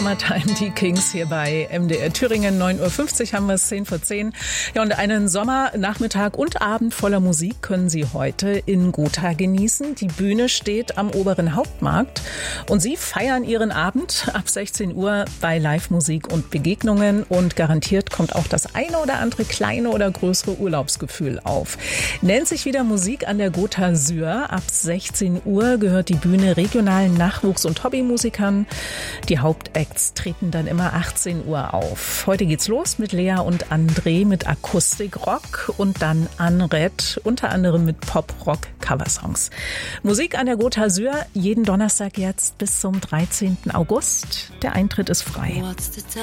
Summertime, die Kings hier bei MDR Thüringen, 9.50 Uhr haben wir es, 10 vor 10. Ja, und einen Sommernachmittag und Abend voller Musik können Sie heute in Gotha genießen. Die Bühne steht am oberen Hauptmarkt und Sie feiern Ihren Abend ab 16 Uhr bei Live-Musik und Begegnungen und garantiert kommt auch das eine oder andere kleine oder größere Urlaubsgefühl auf. Nennt sich wieder Musik an der Gotha Syr. Ab 16 Uhr gehört die Bühne regionalen Nachwuchs- und Hobbymusikern. Die Hauptacts treten dann immer 18 Uhr auf. Heute geht's los mit Lea und André mit Akustikrock und dann Anred, unter anderem mit Pop-Rock-Coversongs. Musik an der Gotha Syr jeden Donnerstag jetzt bis zum 13. August. Der Eintritt ist frei.